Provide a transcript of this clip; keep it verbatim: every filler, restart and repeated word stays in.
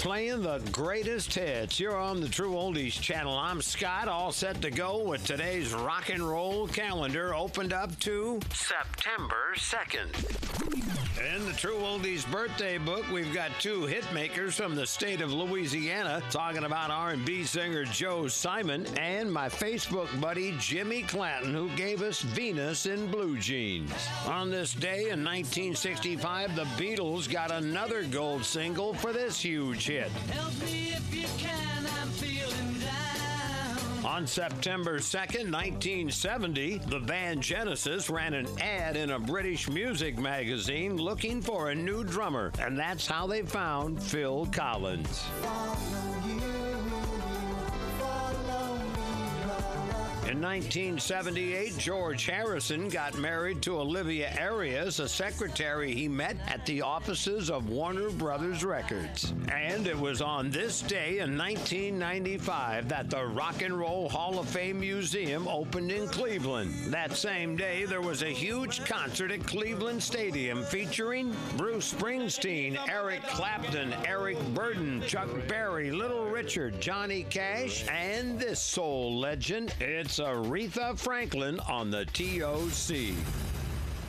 playing the greatest hits. You're on the True Oldies channel. I'm Scott, all set to go with today's rock and roll calendar, opened up to September second. In the True Oldies birthday book, we've got two hit makers from the state of Louisiana, talking about R and B singer Joe Simon and my Facebook buddy Jimmy Clanton, who gave us Venus in Blue Jeans. On this day in nineteen sixty-five, the Beatles got another gold single for this huge hit. Help me if you can, I'm feeling down. On September second, nineteen seventy, the band Genesis ran an ad in a British music magazine looking for a new drummer, and that's how they found Phil Collins. In nineteen seventy-eight, George Harrison got married to Olivia Arias, a secretary he met at the offices of Warner Brothers Records. And it was on this day in nineteen ninety-five that the Rock and Roll Hall of Fame Museum opened in Cleveland. That same day, there was a huge concert at Cleveland Stadium featuring Bruce Springsteen, Eric Clapton, Eric Burden, Chuck Berry, Little Richard, Johnny Cash, and this soul legend. It's Aretha Franklin on the T O C.